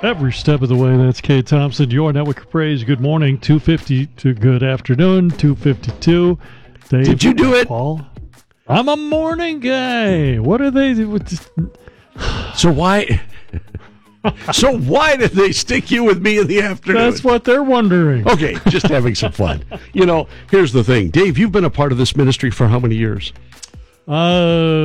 Every step of the way, that's Kate Thompson. Your network of praise. Good morning, 2:50 to good afternoon, 2:52. Dave, did you do it? Paul? I'm a morning guy. What are they? So why? So why did they stick you with me in the afternoon? That's what they're wondering. Okay, just having some fun. Here's the thing. Dave, you've been a part of this ministry for how many years?